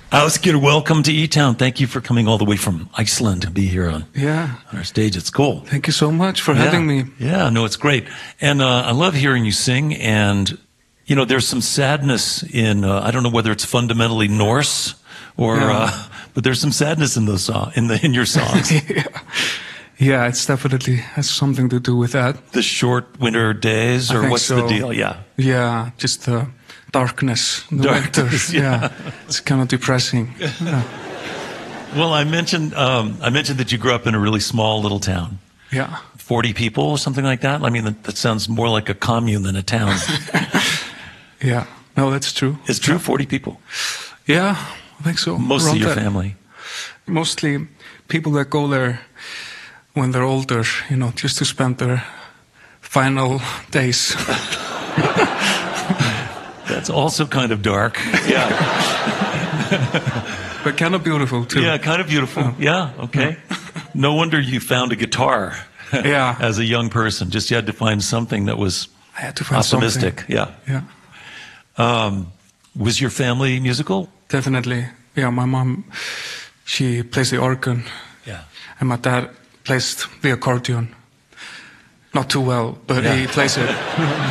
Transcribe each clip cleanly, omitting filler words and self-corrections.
Ásgeir, welcome to E-Town. Thank you for coming all the way from Iceland to be here on our stage. It's cool. Thank you so much for having me. Yeah, no, it's great. And I love hearing you sing. And, you know, there's some sadness in, I don't know whether it's fundamentally Norse or, but there's some sadness in those in your songs. Yeah, it's definitely has something to do with that. The short winter days, or what's the deal? Yeah, just the darkness in the winter. Yeah, it's kind of depressing. Yeah. Well, I mentioned that you grew up in a really small little town. Yeah, 40 people or something like that. I mean, that sounds more like a commune than a town. Yeah, no, that's true. It's true, 40 people. Yeah, I think so. Most of your family. Mostly people that go there when they're older, you know, just to spend their final days. That's also kind of dark. Yeah. But kind of beautiful, too. Yeah, kind of beautiful. Yeah, okay. No wonder you found a guitar as a young person. Just you had to find something that was optimistic. Something. Yeah. Was your family musical? Definitely. Yeah, my mom, she plays the organ. Yeah. And my dad plays the accordion. Not too well, but he plays it.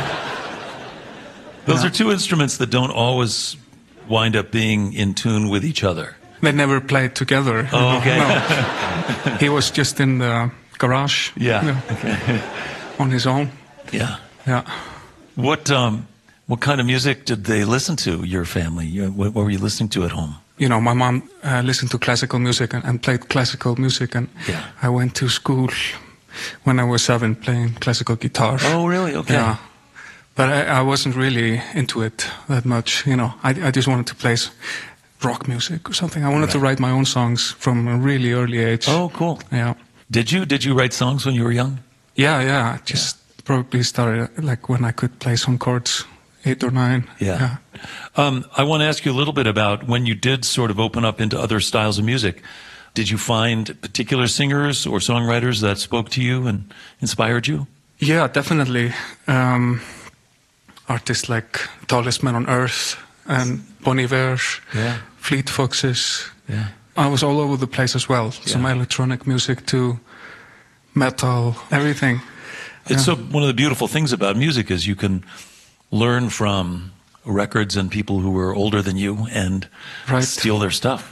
Those are two instruments that don't always wind up being in tune with each other. They never played together. Oh, okay. No. He was just in the garage. Yeah. Okay. On his own. Yeah. Yeah. What kind of music did they listen to, your family? What were you listening to at home? You know, my mom listened to classical music and played classical music, and I went to school when I was 7 playing classical guitar. Oh, really? Okay. Yeah. But I wasn't really into it that much, you know. I just wanted to play rock music or something. I wanted to write my own songs from a really early age. Oh, cool. Yeah. Did you write songs when you were young? Yeah. Just probably started like when I could play some chords, 8 or 9. Yeah. I want to ask you a little bit about when you did sort of open up into other styles of music. Did you find particular singers or songwriters that spoke to you and inspired you? Yeah, definitely. Artists like Tallest Man on Earth and Bon Iver, Fleet Foxes. Yeah. I was all over the place as well. Some electronic music too, metal, everything. It's one of the beautiful things about music is you can learn from records and people who were older than you and steal their stuff.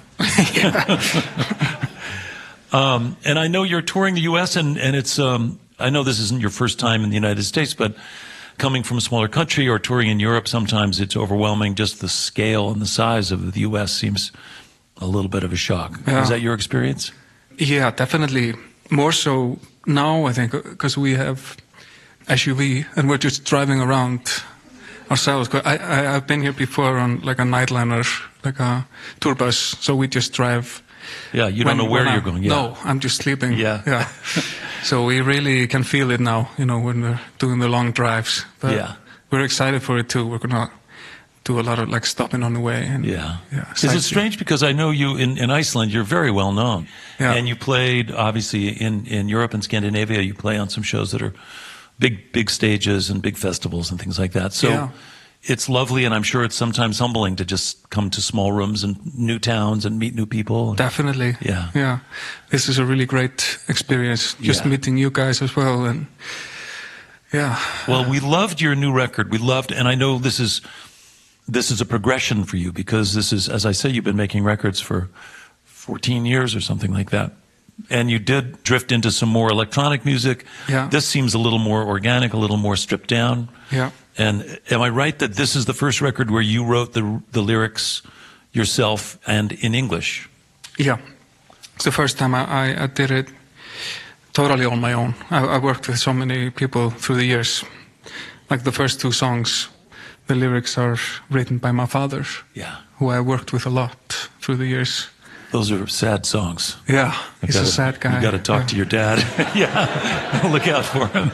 And I know you're touring the U.S. and it's I know this isn't your first time in the United States, but coming from a smaller country or touring in Europe, sometimes it's overwhelming. Just the scale and the size of the U.S. seems a little bit of a shock. Yeah. Is that your experience? Yeah, definitely. More so now, I think, because we have SUV and we're just driving around ourselves. I've been here before on like a nightliner, like a tour bus, so we just drive. Yeah, you don't know where you're going. Yeah. No, I'm just sleeping. Yeah. So we really can feel it now, you know, when we're doing the long drives. But we're excited for it too. We're gonna do a lot of like stopping on the way. And, Is it strange because I know you in Iceland, you're very well known, and you played obviously in Europe and Scandinavia. You play on some shows that are big stages and big festivals and things like that. So it's lovely, and I'm sure it's sometimes humbling to just come to small rooms and new towns and meet new people. Definitely. Yeah. This is a really great experience, just meeting you guys as well. And well, we loved your new record. We loved, and I know this is a progression for you because this is, as I say, you've been making records for 14 years or something like that. And you did drift into some more electronic music. Yeah. This seems a little more organic, a little more stripped down. Yeah. And am I right that this is the first record where you wrote the lyrics yourself and in English? Yeah. It's the first time I did it totally on my own. I worked with so many people through the years. Like the first 2 songs, the lyrics are written by my father, who I worked with a lot through the years. Those are sad songs. Yeah, he's a sad guy. You got to talk to your dad. Look out for him.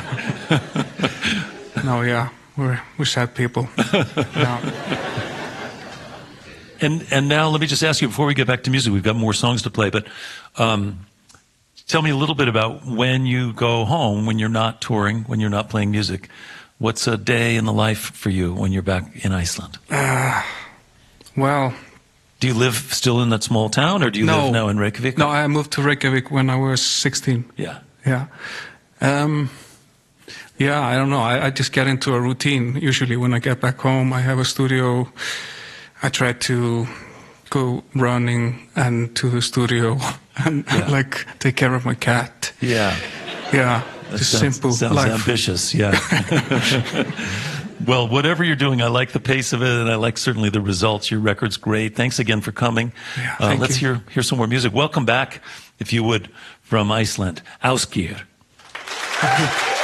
No, we're sad people. And now let me just ask you before we get back to music. We've got more songs to play, but tell me a little bit about when you go home, when you're not touring, when you're not playing music. What's a day in the life for you when you're back in Iceland? Well, Do you live still in that small town, or do you live now in Reykjavik? No, I moved to Reykjavik when I was 16. Yeah. Yeah. Yeah, I don't know. I just get into a routine. Usually when I get back home, I have a studio. I try to go running and to the studio and like take care of my cat. Yeah. Yeah. Just simple sounds life. Ambitious, yeah. Well, whatever you're doing, I like the pace of it, and I like certainly the results. Your record's great. Thanks again for coming. Yeah, let's hear some more music. Welcome back, if you would, from Iceland. Ásgeir.